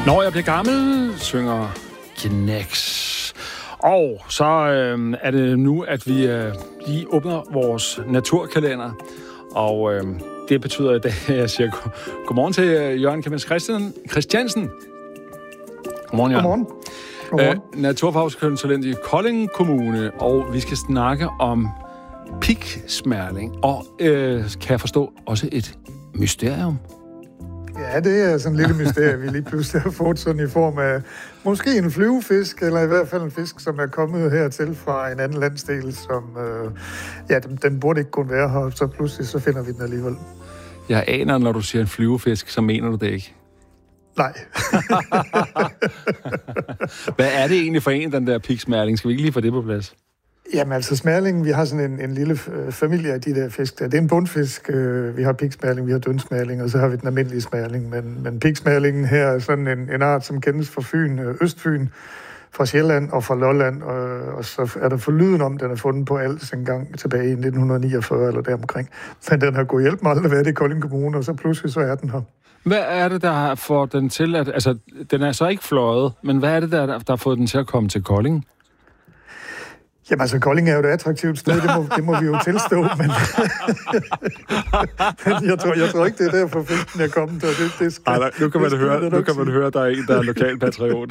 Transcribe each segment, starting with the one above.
Når jeg bliver gammel, synger Gnex. Og så er det nu, at vi lige åbner vores naturkalender. Og det betyder, at jeg siger godmorgen til Jørgen Kemens Christiansen. Godmorgen, Jørgen. Godmorgen. Naturfagskonsulent i Kolding Kommune. Og vi skal snakke om piksmærling. Og kan jeg forstå, også et mysterium. Ja, det er sådan en lille mysterie, vi lige pludselig har fået sådan i form af måske en flyvefisk, eller i hvert fald en fisk, som er kommet hertil fra en anden landsdel, som, den burde ikke kunne være her, så pludselig så finder vi den alligevel. Jeg aner, når du siger en flyvefisk, så mener du det ikke? Nej. Hvad er det egentlig for en, den der piksmærling? Skal vi ikke lige få det på plads? Jamen altså smærlingen, vi har sådan en lille familie af de der fisk der. Det er en bundfisk. Vi har piksmærling, vi har dønsmærling, og så har vi den almindelige smærling. Men piksmærlingen her er sådan en art, som kendes fra Fyn, Østfyn, fra Sjælland og fra Lolland. Og så er der forlyden om, den er fundet på Als en gang tilbage i 1949 eller deromkring. Men den har gået hjælp mig aldrig været i Kolding Kommune, og så pludselig så er den her. Hvad er det, der får den til at... Altså, den er så ikke fløjet, men hvad er det, der har fået den til at komme til Kolding? Jamen altså, Kolding er jo et attraktivt sted, det må vi jo tilstå, men jeg tror ikke, det er derfor fisken er kommet. Nu kan man høre, at der er en, der er lokalpatriot.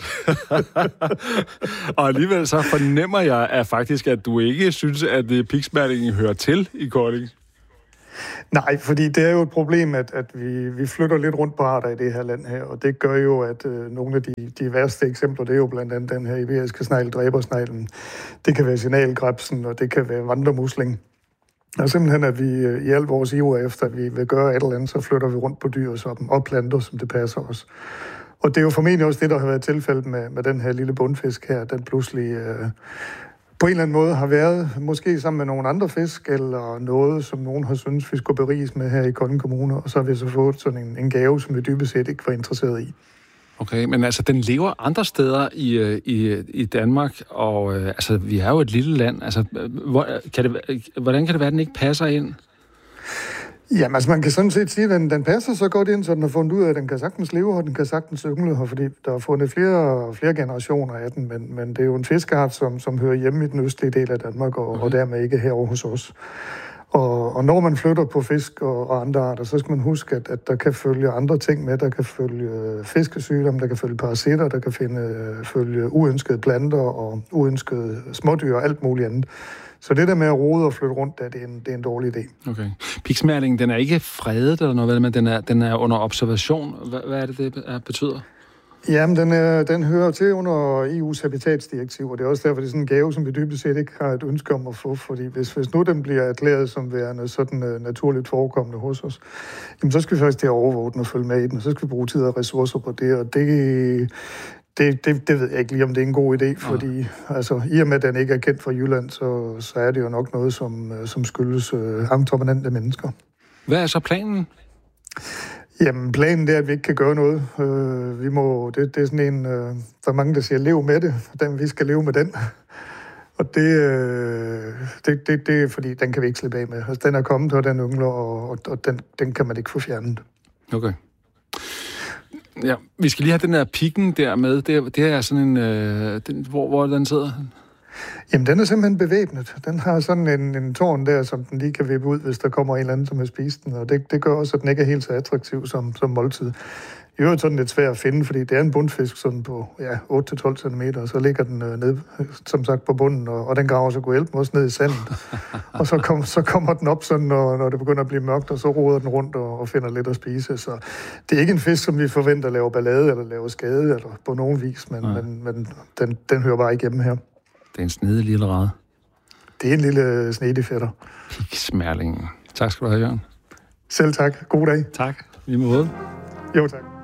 Og alligevel så fornemmer jeg at du ikke synes, at piksmærlingen hører til i Kolding. Nej, fordi det er jo et problem, at vi flytter lidt rundt på arter i det her land her, og det gør jo, at nogle af de værste eksempler, det er jo blandt andet den her iberiske snegl, dræbersneglen. Det kan være signalkrebsen, og det kan være vandremusling. Og simpelthen, at vi i al vores iver efter, at vi vil gøre et eller andet, så flytter vi rundt på dyr og planter, som det passer os. Og det er jo formentlig også det, der har været tilfældet med den her lille bundfisk her, den pludselig... på en eller anden måde har været, måske sammen med nogle andre fisk, eller noget, som nogen har syntes, vi skulle beriges med her i Kolding Kommune, og så har vi så fået sådan en gave, som vi dybest set ikke var interesseret i. Okay, men altså, den lever andre steder i Danmark, og altså, vi er jo et lille land. Altså, hvordan kan det være, at den ikke passer ind? Jamen, altså, man kan sådan set sige, at den passer så godt ind, så den har fundet ud af, at den kan sagtens leve, og den kan sagtens yngle her, fordi der er fundet flere generationer af den, men det er jo en fiskeart, som hører hjemme i den østlige del af Danmark, og dermed ikke herovre hos os. Og når man flytter på fisk og andre arter, så skal man huske, at der kan følge andre ting med. Der kan følge fiskesygdom, der kan følge parasitter, der kan følge uønskede planter og uønskede smådyr og alt muligt andet. Så det der med at rode og flytte rundt, det er en dårlig idé. Okay. Piksmærlingen, den er ikke fredet eller noget, men den er under observation. Hvad er det betyder? Jamen, den hører til under EU's habitatsdirektiv, og det er også derfor, det er sådan en gave, som vi dybest set ikke har et ønske om at få, fordi hvis nu den bliver erklæret som værende sådan naturligt forekommende hos os, jamen, så skal vi faktisk til at overvåge den og følge med i den, og så skal vi bruge tid og ressourcer på det, og det ved jeg ikke lige, om det er en god idé, fordi altså, i og med, at den ikke er kendt fra Jylland, så er det jo nok noget, som skyldes entreprenante mennesker. Hvad er så planen? Jamen, planen er, at vi ikke kan gøre noget. Det er sådan en, der er mange, der siger, lev med det, vi skal leve med den. Og det er, fordi den kan vi ikke slippe af med. Altså, den er kommet, og den yngler, og den kan man ikke få fjernet. Okay. Ja, vi skal lige have den der pikken der med. Det er sådan en... hvor den sidder? Jamen, den er simpelthen bevæbnet. Den har sådan en tårn der, som den lige kan vippe ud, hvis der kommer en eller anden, som vil spise den. Og det gør også, at den ikke er helt så attraktiv som måltid. I øvrigt sådan lidt svært at finde, fordi det er en bundfisk sådan på 8-12 cm, og så ligger den ned, som sagt, på bunden, og den graver så god hjælp også ned i sandet. Og så kommer den op, sådan, når det begynder at blive mørkt, og så roder den rundt og finder lidt at spise. Så det er ikke en fisk, som vi forventer laver ballade eller laver skade eller på nogen vis, men den hører bare ikke hjemme her. Det er en snedig lille rad. Det er en lille snedig fætter. Piksmærlingen. Tak skal du have, Jørgen. Selv tak. God dag. Tak. Lige måde. Jo, tak.